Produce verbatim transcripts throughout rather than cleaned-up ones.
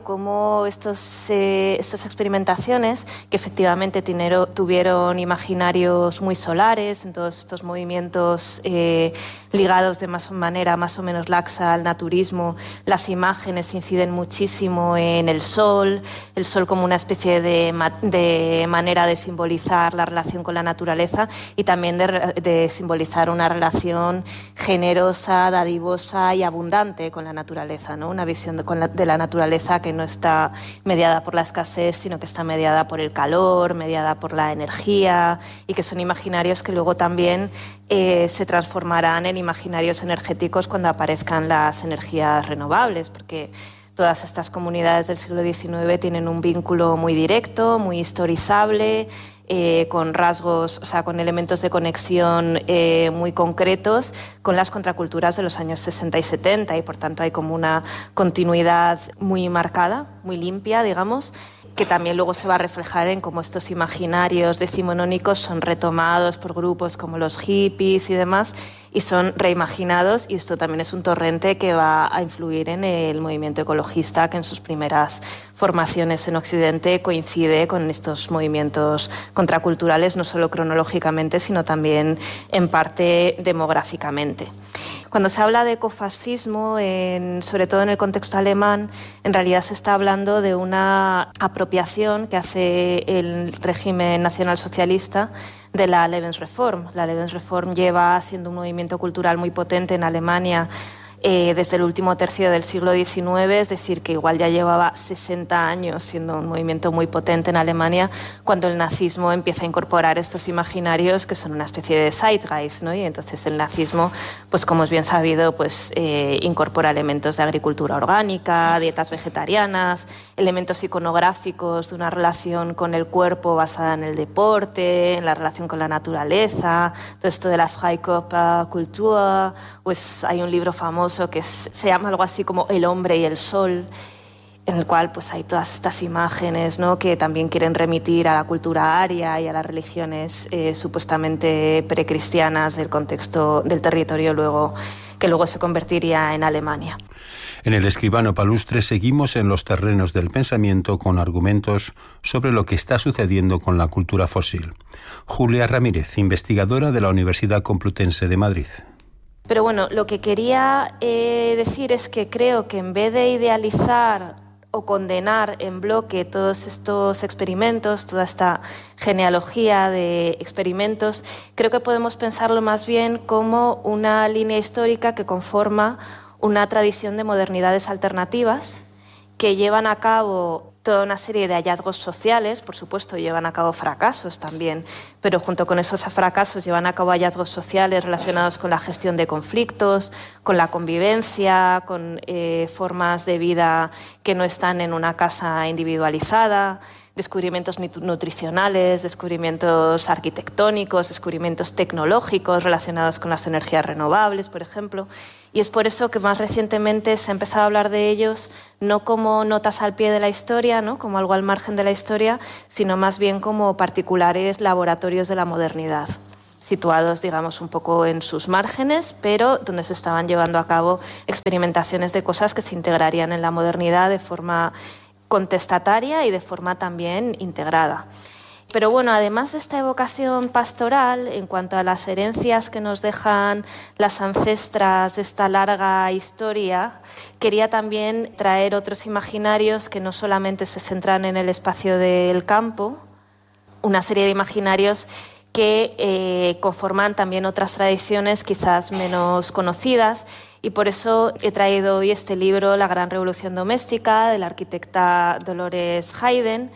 cómo estos, eh, estas experimentaciones, que efectivamente tinero, tuvieron imaginarios muy solares, en todos estos movimientos eh, ligados de más manera más o menos laxa al naturismo, las imágenes inciden muchísimo en el sol, el sol como una especie de, ma de manera de simbolizar la relación con la naturaleza y también de, de simbolizar una relación generosa, dadivosa y abundante con la naturaleza, ¿no? Una visión de, con la, de la naturaleza que no está mediada por la escasez, sino que está mediada por el calor, mediada por la energía, y que son imaginarios que luego también eh, se transformarán en imaginarios energéticos cuando aparezcan las energías renovables, porque todas estas comunidades del siglo diecinueve tienen un vínculo muy directo, muy historizable, Eh, con rasgos, o sea, con elementos de conexión eh, muy concretos con las contraculturas de los años sesenta y setenta, y por tanto hay como una continuidad muy marcada, muy limpia, digamos, que también luego se va a reflejar en cómo estos imaginarios decimonónicos son retomados por grupos como los hippies y demás, y son reimaginados, y esto también es un torrente que va a influir en el movimiento ecologista, que en sus primeras formaciones en Occidente coincide con estos movimientos contraculturales, no solo cronológicamente, sino también en parte demográficamente. Cuando se habla de ecofascismo, en, sobre todo en el contexto alemán, en realidad se está hablando de una apropiación que hace el régimen nacionalsocialista de la Lebensreform. La Lebensreform lleva siendo un movimiento cultural muy potente en Alemania eh, desde el último tercio del siglo diecinueve, es decir, que igual ya llevaba sesenta años siendo un movimiento muy potente en Alemania, cuando el nazismo empieza a incorporar estos imaginarios que son una especie de Zeitgeist, ¿no? Y entonces el nazismo, pues como es bien sabido, pues eh, incorpora elementos de agricultura orgánica, dietas vegetarianas, elementos iconográficos de una relación con el cuerpo basada en el deporte, en la relación con la naturaleza, todo esto de la Freikörperkultur. Pues hay un libro famoso que es, se llama algo así como El hombre y el sol, en el cual pues hay todas estas imágenes, ¿no?, que también quieren remitir a la cultura aria y a las religiones eh, supuestamente precristianas del contexto del territorio luego, que luego se convertiría en Alemania. En El Escribano Palustre seguimos en los terrenos del pensamiento con argumentos sobre lo que está sucediendo con la cultura fósil. Julia Ramírez, investigadora de la Universidad Complutense de Madrid. Pero bueno, lo que quería eh, decir es que creo que en vez de idealizar o condenar en bloque todos estos experimentos, toda esta genealogía de experimentos, creo que podemos pensarlo más bien como una línea histórica que conforma una tradición de modernidades alternativas que llevan a cabo toda una serie de hallazgos sociales, por supuesto llevan a cabo fracasos también, pero junto con esos fracasos llevan a cabo hallazgos sociales relacionados con la gestión de conflictos, con la convivencia, con eh, formas de vida que no están en una casa individualizada, descubrimientos nutricionales, descubrimientos arquitectónicos, descubrimientos tecnológicos relacionados con las energías renovables, por ejemplo. Y es por eso que más recientemente se ha empezado a hablar de ellos no como notas al pie de la historia, ¿no?, como algo al margen de la historia, sino más bien como particulares laboratorios de la modernidad, situados, digamos, un poco en sus márgenes, pero donde se estaban llevando a cabo experimentaciones de cosas que se integrarían en la modernidad de forma contestataria y de forma también integrada. Pero bueno, además de esta evocación pastoral, en cuanto a las herencias que nos dejan las ancestras de esta larga historia, quería también traer otros imaginarios que no solamente se centran en el espacio del campo, una serie de imaginarios que eh, conforman también otras tradiciones quizás menos conocidas, y por eso he traído hoy este libro, La Gran Revolución Doméstica, de la arquitecta Dolores Hayden,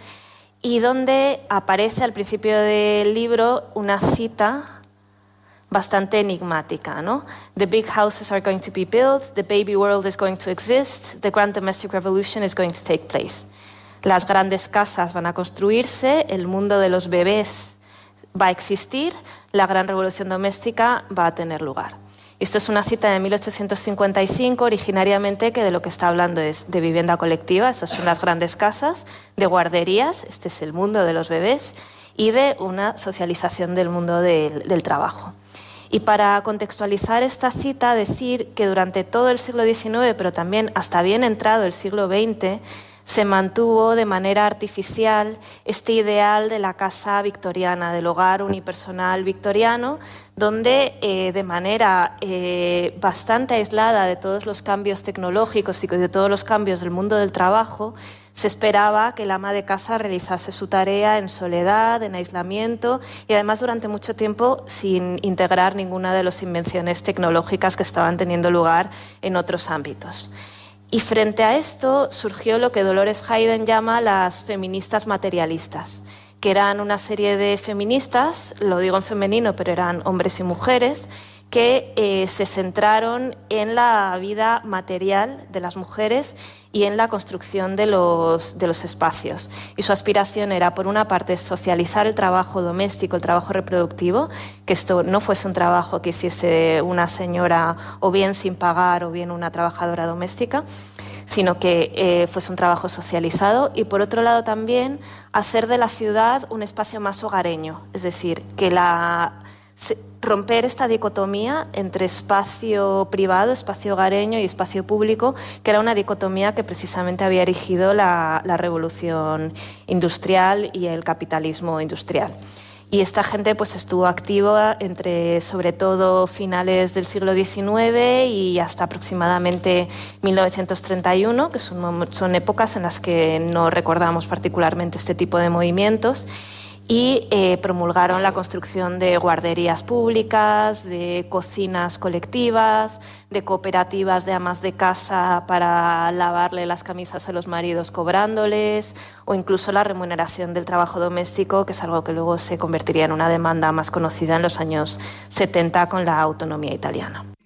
y donde aparece al principio del libro una cita bastante enigmática, ¿no? The big houses are going to be built, the baby world is going to exist, the grand domestic revolution is going to take place. Las grandes casas van a construirse, el mundo de los bebés va a existir, la gran revolución doméstica va a tener lugar. Esto es una cita de mil ochocientos cincuenta y cinco, originariamente, que de lo que está hablando es de vivienda colectiva, estas son las grandes casas, de guarderías, este es el mundo de los bebés, y de una socialización del mundo del, del trabajo. Y para contextualizar esta cita, decir que durante todo el siglo diecinueve, pero también hasta bien entrado el siglo veinte, se mantuvo de manera artificial este ideal de la casa victoriana, del hogar unipersonal victoriano, donde eh, de manera eh, bastante aislada de todos los cambios tecnológicos y de todos los cambios del mundo del trabajo, se esperaba que el ama de casa realizase su tarea en soledad, en aislamiento y además durante mucho tiempo sin integrar ninguna de las invenciones tecnológicas que estaban teniendo lugar en otros ámbitos. Y frente a esto surgió lo que Dolores Hayden llama las feministas materialistas, que eran una serie de feministas, lo digo en femenino, pero eran hombres y mujeres, que eh, se centraron en la vida material de las mujeres y en la construcción de los, de los espacios. Y su aspiración era, por una parte, socializar el trabajo doméstico, el trabajo reproductivo, que esto no fuese un trabajo que hiciese una señora o bien sin pagar o bien una trabajadora doméstica, sino que eh, fuese un trabajo socializado, y por otro lado también hacer de la ciudad un espacio más hogareño, es decir, que la... romper esta dicotomía entre espacio privado, espacio hogareño y espacio público, que era una dicotomía que precisamente había erigido la, la revolución industrial y el capitalismo industrial. Y esta gente pues estuvo activa entre, sobre todo, finales del siglo diecinueve y hasta aproximadamente mil novecientos treinta y uno, que son, son épocas en las que no recordamos particularmente este tipo de movimientos, y eh, promulgaron la construcción de guarderías públicas, de cocinas colectivas, de cooperativas de amas de casa para lavarle las camisas a los maridos cobrándoles, o incluso la remuneración del trabajo doméstico, que es algo que luego se convertiría en una demanda más conocida en los años setenta con la autonomía italiana.